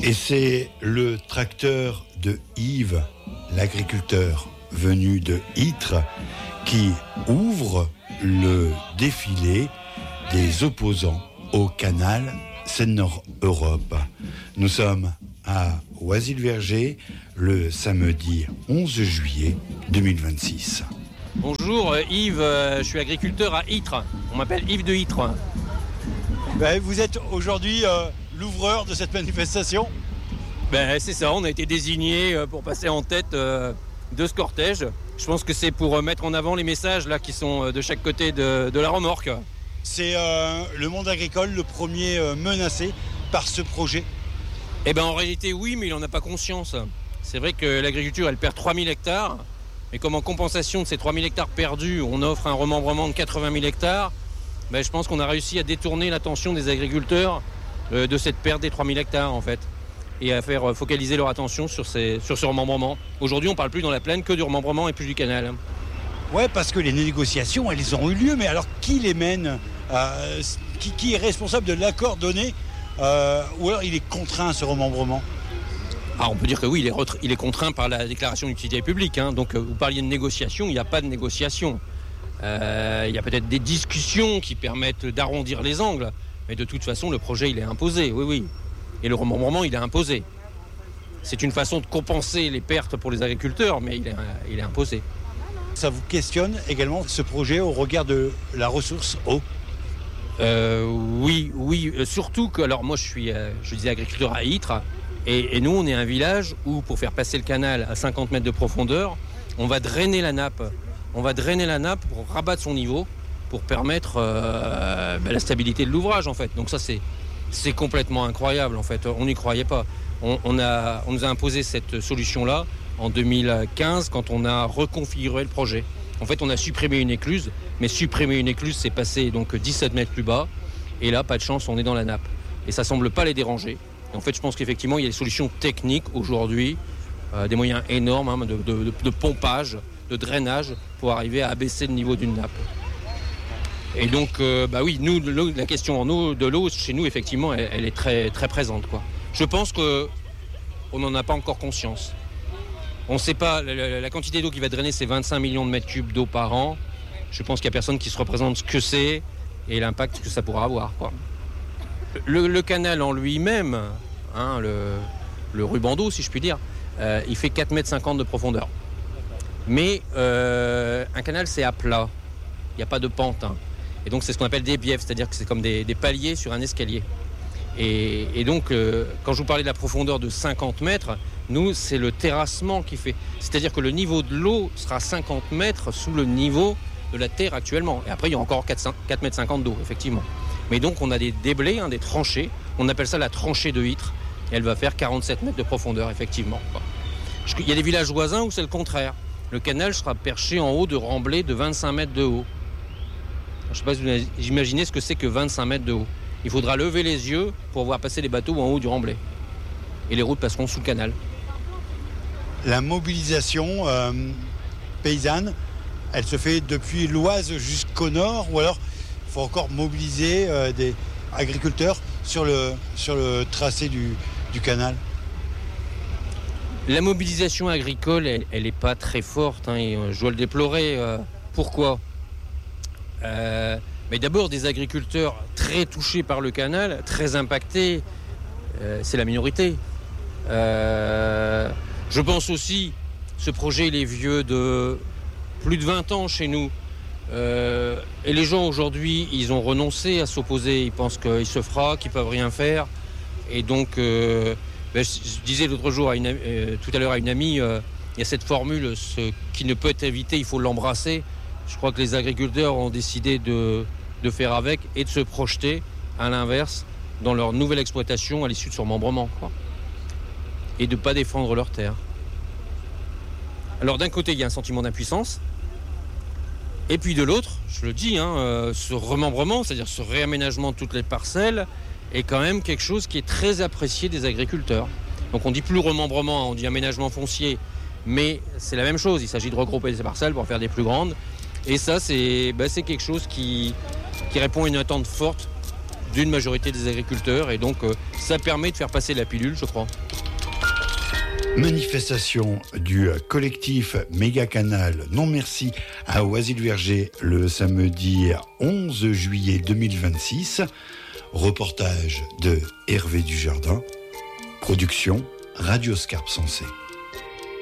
Et c'est le tracteur de Yves, l'agriculteur venu de Ytre, qui ouvre le défilé des opposants au canal Seine-Nord-Europe. Nous sommes à Oisy-le-Verger le samedi 11 juillet 2026. Bonjour Yves, je suis agriculteur à Ytre. On m'appelle Yves de Ytre. Vous êtes aujourd'hui l'ouvreur de cette manifestation ? C'est ça, on a été désigné pour passer en tête de ce cortège. Je pense que c'est pour mettre en avant les messages là, qui sont de chaque côté de la remorque. C'est le monde agricole le premier menacé par ce projet ? En réalité oui, mais il n'en a pas conscience. C'est vrai que l'agriculture elle perd 3000 hectares, mais comme en compensation de ces 3000 hectares perdus, on offre un remembrement de 80 000 hectares, je pense qu'on a réussi à détourner l'attention des agriculteurs de cette perte des 3000 hectares en fait, et à faire focaliser leur attention sur ce remembrement. Aujourd'hui, on ne parle plus dans la plaine que du remembrement et plus du canal. Ouais, parce que les négociations, elles ont eu lieu, mais alors qui les mène ? Qui est responsable de l'accord donné ? Ou alors il est contraint à ce remembrement ? On peut dire que oui, il est contraint par la déclaration d'utilité publique. Donc vous parliez de négociation, il n'y a pas de négociation. Il y a peut-être des discussions qui permettent d'arrondir les angles, mais de toute façon, le projet, il est imposé, oui. Et le remembrement, il est imposé. C'est une façon de compenser les pertes pour les agriculteurs, mais il est imposé. Ça vous questionne également, ce projet, au regard de la ressource eau ? Oui, surtout que, alors moi je disais agriculteur à Ytre, et nous on est un village où pour faire passer le canal à 50 mètres de profondeur, on va drainer la nappe. On va drainer la nappe pour rabattre son niveau, pour permettre la stabilité de l'ouvrage en fait. Donc ça c'est complètement incroyable en fait, on n'y croyait pas. On nous a imposé cette solution-là en 2015 quand on a reconfiguré le projet. En fait, on a supprimé une écluse, mais supprimer une écluse, c'est passer donc 17 mètres plus bas. Et là, pas de chance, on est dans la nappe. Et ça semble pas les déranger. Et en fait, je pense qu'effectivement, il y a des solutions techniques aujourd'hui, des moyens énormes de pompage, de drainage, pour arriver à abaisser le niveau d'une nappe. Et donc, oui, nous, la question de l'eau, chez nous, effectivement, elle est très, très présente, quoi. Je pense qu'on n'en a pas encore conscience. On ne sait pas, la quantité d'eau qui va drainer, c'est 25 millions de mètres cubes d'eau par an. Je pense qu'il n'y a personne qui se représente ce que c'est et l'impact que ça pourra avoir, quoi. Le canal en lui-même, le ruban d'eau, si je puis dire, il fait 4,50 m de profondeur. Mais un canal, c'est à plat. Il n'y a pas de pente. Et donc, c'est ce qu'on appelle des biefs, c'est-à-dire que c'est comme des paliers sur un escalier. Et donc, quand je vous parlais de la profondeur de 50 mètres, nous, c'est le terrassement qui fait. C'est-à-dire que le niveau de l'eau sera 50 mètres sous le niveau de la terre actuellement. Et après, il y a encore 4,50 mètres d'eau, effectivement. Mais donc, on a des déblais, des tranchées. On appelle ça la tranchée de Ytre. Et elle va faire 47 mètres de profondeur, effectivement. Il y a des villages voisins où c'est le contraire. Le canal sera perché en haut de remblais de 25 mètres de haut. Je ne sais pas si vous imaginez ce que c'est que 25 mètres de haut. Il faudra lever les yeux pour voir passer les bateaux en haut du remblai. Et les routes passeront sous le canal. La mobilisation paysanne, elle se fait depuis l'Oise jusqu'au nord, ou alors il faut encore mobiliser des agriculteurs sur le tracé du canal ? La mobilisation agricole, elle n'est pas très forte, et je dois le déplorer. Pourquoi ? Mais d'abord, des agriculteurs très touchés par le canal, très impactés, c'est la minorité. Je pense aussi, ce projet il est vieux de plus de 20 ans chez nous. Et les gens aujourd'hui, ils ont renoncé à s'opposer. Ils pensent qu'il se fera, qu'ils ne peuvent rien faire. Et donc, je disais l'autre jour, tout à l'heure à une amie, il y a cette formule, ce qui ne peut être évité, il faut l'embrasser. Je crois que les agriculteurs ont décidé de faire avec et de se projeter, à l'inverse, dans leur nouvelle exploitation à l'issue de ce remembrement, quoi. Et de ne pas défendre leurs terres. Alors d'un côté, il y a un sentiment d'impuissance, et puis de l'autre, je le dis, ce remembrement, c'est-à-dire ce réaménagement de toutes les parcelles, est quand même quelque chose qui est très apprécié des agriculteurs. Donc on dit plus remembrement, on dit aménagement foncier, mais c'est la même chose, il s'agit de regrouper ces parcelles pour en faire des plus grandes. Et ça, c'est quelque chose qui répond à une attente forte d'une majorité des agriculteurs. Et donc, ça permet de faire passer la pilule, je crois. Manifestation du collectif Méga Canal Non Merci à Oisy-le-Verger le samedi 11 juillet 2026. Reportage de Hervé Dujardin. Production Radio Scarpe Sensée.